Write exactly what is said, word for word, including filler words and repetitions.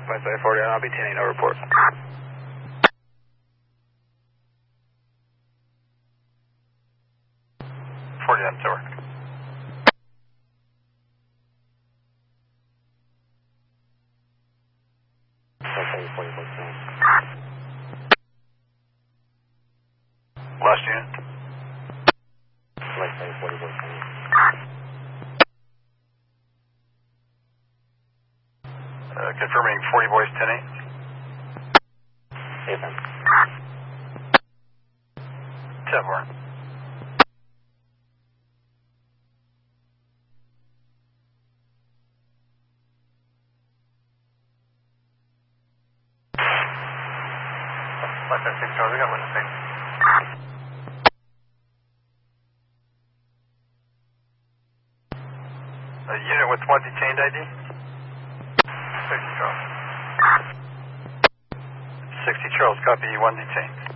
Westside forty, I'll be detaining, no report. forty, that's over. Last unit. Uh, confirming forty voice ten eight. ten four. Left that six Charles, we got one to six. A unit with what detained I D? sixty Charles. sixty Charles, copy, one detained.